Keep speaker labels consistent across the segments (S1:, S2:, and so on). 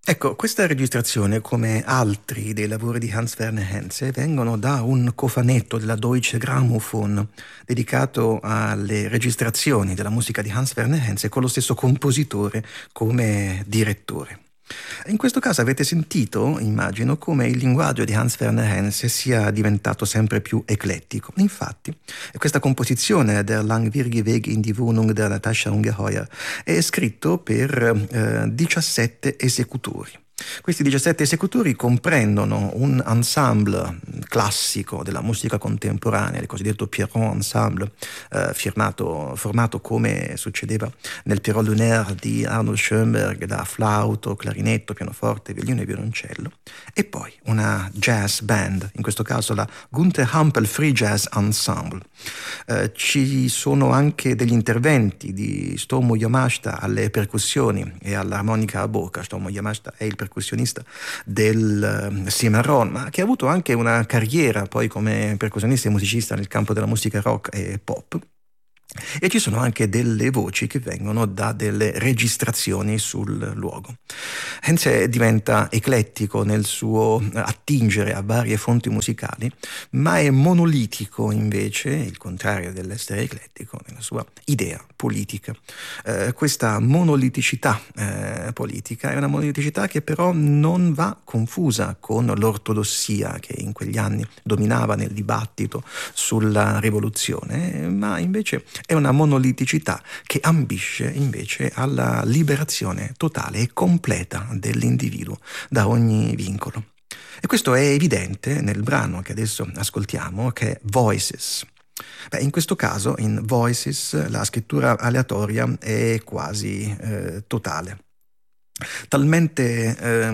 S1: Ecco, questa registrazione, come altri dei lavori di Hans Werner Henze, vengono da un cofanetto della Deutsche Grammophon dedicato alle registrazioni della musica di Hans Werner Henze con lo stesso compositore come direttore. In questo caso avete sentito, immagino, come il linguaggio di Hans Werner Henze sia diventato sempre più eclettico. Infatti, questa composizione Der langwierige Weg in die Wohnung der Natascha Ungeheuer è scritto per 17 esecutori. Questi 17 esecutori comprendono un ensemble classico della musica contemporanea, il cosiddetto Pierrot Ensemble, formato come succedeva nel Pierrot Lunaire di Arnold Schoenberg da flauto, clarinetto, pianoforte, violino e violoncello, e poi una jazz band, in questo caso la Gunther Hampel Free Jazz Ensemble. Ci sono anche degli interventi di Stomo Yamashita alle percussioni e all'armonica a bocca. Stomo Yamashita è il percussionista del Cimarron, ma che ha avuto anche una carriera poi come percussionista e musicista nel campo della musica rock e pop. E ci sono anche delle voci che vengono da delle registrazioni sul luogo. Henze diventa eclettico nel suo attingere a varie fonti musicali, ma è monolitico invece, il contrario dell'essere eclettico, nella sua idea politica. Questa monoliticità politica è una monoliticità che però non va confusa con l'ortodossia che in quegli anni dominava nel dibattito sulla rivoluzione, ma invece è una monoliticità che ambisce invece alla liberazione totale e completa dell'individuo da ogni vincolo. E questo è evidente nel brano che adesso ascoltiamo, che è Voices. In questo caso, in Voices, la scrittura aleatoria è quasi totale. Talmente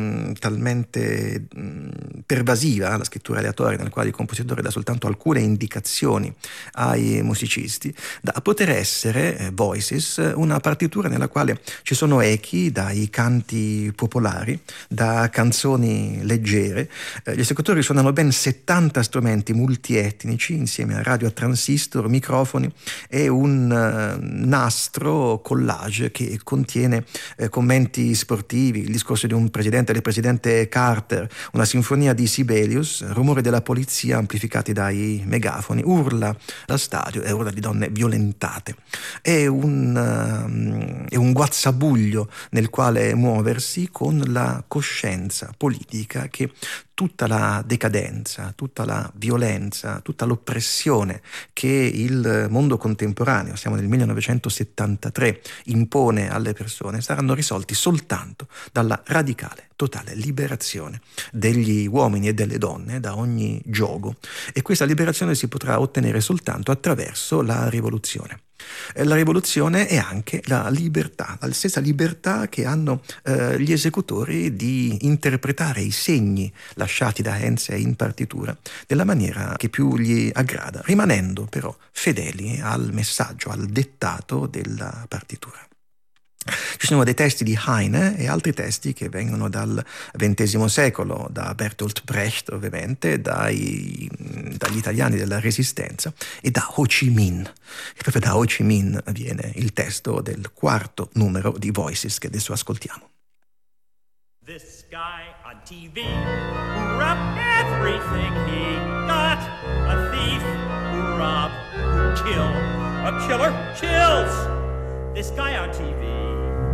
S1: pervasiva la scrittura aleatoria, nella quale il compositore dà soltanto alcune indicazioni ai musicisti, da poter essere Voices una partitura nella quale ci sono echi dai canti popolari, da canzoni leggere. Gli esecutori suonano ben 70 strumenti multietnici insieme a radio a transistor, microfoni e un nastro collage che contiene commenti sportivi, il discorso di un presidente, del presidente Carter, una sinfonia di Sibelius, rumore della polizia amplificati dai megafoni, urla da stadio e urla di donne violentate. È un guazzabuglio nel quale muoversi con la coscienza politica che tutta la decadenza, tutta la violenza, tutta l'oppressione che il mondo contemporaneo, siamo nel 1973, impone alle persone, saranno risolti soltanto dalla radicale, totale liberazione degli uomini e delle donne da ogni giogo. E questa liberazione si potrà ottenere soltanto attraverso la rivoluzione. La rivoluzione è anche la libertà, la stessa libertà che hanno gli esecutori di interpretare i segni lasciati da Henze in partitura nella maniera che più gli aggrada, rimanendo però fedeli al messaggio, al dettato della partitura. Ci sono dei testi di Heine e altri testi che vengono dal XX secolo, da Bertolt Brecht ovviamente, dagli italiani della Resistenza e da Ho Chi Minh. E proprio da Ho Chi Minh viene il testo del quarto numero di Voices che adesso ascoltiamo.
S2: This guy on TV who robbed everything he got. A thief who robbed, who killed. A killer chills. This guy on TV